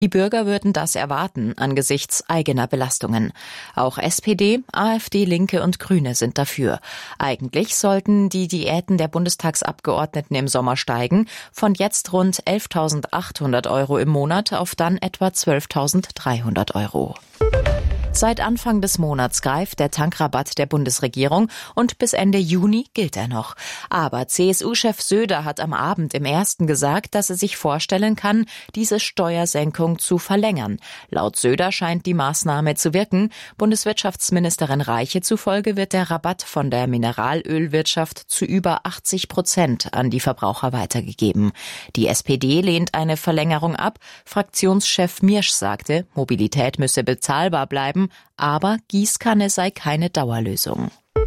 Die Bürger würden das erwarten angesichts eigener Belastungen. Auch SPD, AfD, Linke und Grüne sind dafür. Eigentlich sollten die Diäten der Bundestagsabgeordneten im Sommer steigen, von jetzt rund 11.800 € im Monat auf dann etwa 12.300 €. Seit Anfang des Monats greift der Tankrabatt der Bundesregierung und bis Ende Juni gilt er noch. Aber CSU-Chef Söder hat am Abend im Ersten gesagt, dass er sich vorstellen kann, diese Steuersenkung zu verlängern. Laut Söder scheint die Maßnahme zu wirken. Bundeswirtschaftsministerin Reiche zufolge wird der Rabatt von der Mineralölwirtschaft zu über 80% an die Verbraucher weitergegeben. Die SPD lehnt eine Verlängerung ab. Fraktionschef Miersch sagte, Mobilität müsse bezahlbar bleiben, aber Gießkanne sei keine Dauerlösung.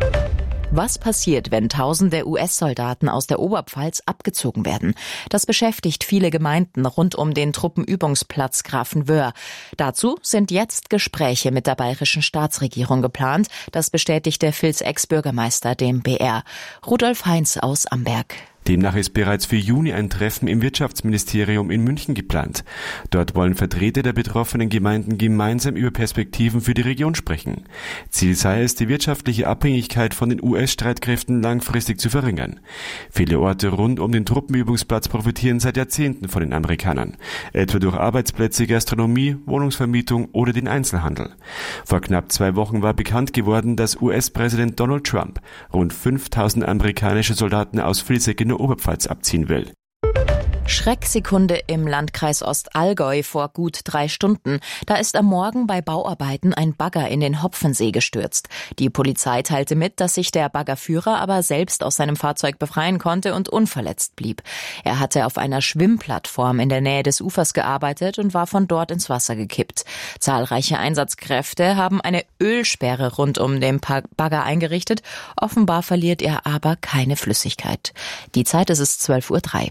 Was passiert, wenn Tausende US-Soldaten aus der Oberpfalz abgezogen werden? Das beschäftigt viele Gemeinden rund um den Truppenübungsplatz Grafenwöhr. Dazu sind jetzt Gespräche mit der bayerischen Staatsregierung geplant. Das bestätigte Vils Ex-Bürgermeister dem BR. Rudolf Heinz aus Amberg. Demnach ist bereits für Juni ein Treffen im Wirtschaftsministerium in München geplant. Dort wollen Vertreter der betroffenen Gemeinden gemeinsam über Perspektiven für die Region sprechen. Ziel sei es, die wirtschaftliche Abhängigkeit von den US-Streitkräften langfristig zu verringern. Viele Orte rund um den Truppenübungsplatz profitieren seit Jahrzehnten von den Amerikanern, etwa durch Arbeitsplätze, Gastronomie, Wohnungsvermietung oder den Einzelhandel. Vor knapp 2 Wochen war bekannt geworden, dass US-Präsident Donald Trump rund 5.000 amerikanische Soldaten aus Vilseck in der Oberpfalz abziehen will. Schrecksekunde im Landkreis Ostallgäu vor gut 3 Stunden. Da ist am Morgen bei Bauarbeiten ein Bagger in den Hopfensee gestürzt. Die Polizei teilte mit, dass sich der Baggerführer aber selbst aus seinem Fahrzeug befreien konnte und unverletzt blieb. Er hatte auf einer Schwimmplattform in der Nähe des Ufers gearbeitet und war von dort ins Wasser gekippt. Zahlreiche Einsatzkräfte haben eine Ölsperre rund um den Bagger eingerichtet. Offenbar verliert er aber keine Flüssigkeit. Die Zeit ist 12:03 Uhr.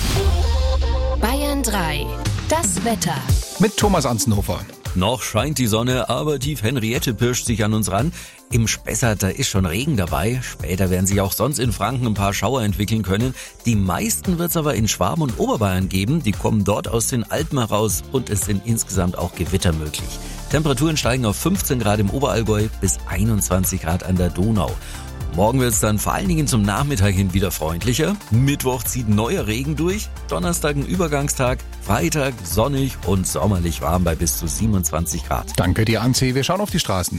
Bayern 3. Das Wetter. Mit Thomas Anzenhofer. Noch scheint die Sonne, aber tief Henriette pirscht sich an uns ran. Im Spessart, da ist schon Regen dabei. Später werden sich auch sonst in Franken ein paar Schauer entwickeln können. Die meisten wird es aber in Schwaben und Oberbayern geben. Die kommen dort aus den Alpen heraus und es sind insgesamt auch Gewitter möglich. Temperaturen steigen auf 15 Grad im Oberallgäu bis 21 Grad an der Donau. Morgen wird es dann vor allen Dingen zum Nachmittag hin wieder freundlicher. Mittwoch zieht neuer Regen durch. Donnerstag ein Übergangstag. Freitag sonnig und sommerlich warm bei bis zu 27 Grad. Danke dir, Anzi. Wir schauen auf die Straßen.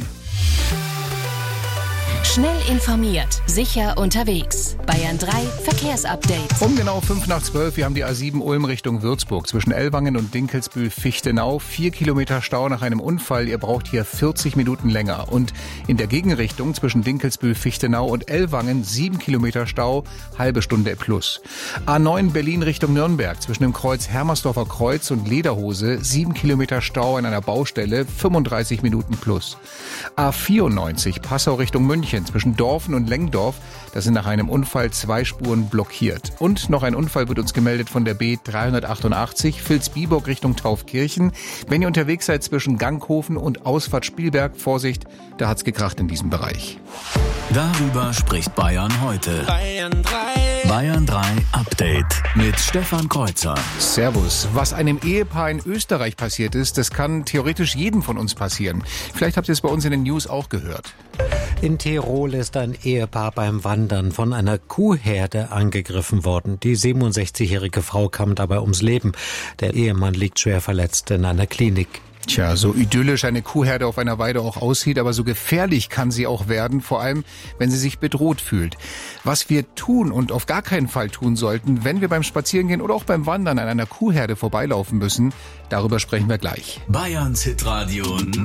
Schnell informiert, sicher unterwegs. Bayern 3 Verkehrsupdate. Um genau 11:55. Wir haben die A7 Ulm Richtung Würzburg zwischen Ellwangen und Dinkelsbühl-Fichtenau. 4 Kilometer Stau nach einem Unfall. Ihr braucht hier 40 Minuten länger. Und in der Gegenrichtung zwischen Dinkelsbühl-Fichtenau und Ellwangen 7 Kilometer Stau, halbe Stunde plus. A9 Berlin Richtung Nürnberg zwischen dem Kreuz Hermersdorfer Kreuz und Lederhose 7 Kilometer Stau an einer Baustelle, 35 Minuten plus. A94 Passau Richtung München zwischen Dorfen und Lengdorf, da sind nach einem Unfall 2 Spuren blockiert. Und noch ein Unfall wird uns gemeldet von der B388 Vilsbiburg Richtung Taufkirchen. Wenn ihr unterwegs seid zwischen Ganghofen und Ausfahrt Spielberg, Vorsicht, da hat's gekracht in diesem Bereich. Darüber spricht Bayern heute. Bayern 3 Update mit Stefan Kreuzer. Servus. Was einem Ehepaar in Österreich passiert ist, das kann theoretisch jedem von uns passieren. Vielleicht habt ihr es bei uns in den News auch gehört. In Tirol ist ein Ehepaar beim Wandern von einer Kuhherde angegriffen worden. Die 67-jährige Frau kam dabei ums Leben. Der Ehemann liegt schwer verletzt in einer Klinik. Tja, so idyllisch eine Kuhherde auf einer Weide auch aussieht, aber so gefährlich kann sie auch werden, vor allem, wenn sie sich bedroht fühlt. Was wir tun und auf gar keinen Fall tun sollten, wenn wir beim Spazierengehen oder auch beim Wandern an einer Kuhherde vorbeilaufen müssen, darüber sprechen wir gleich. Bayerns Hitradio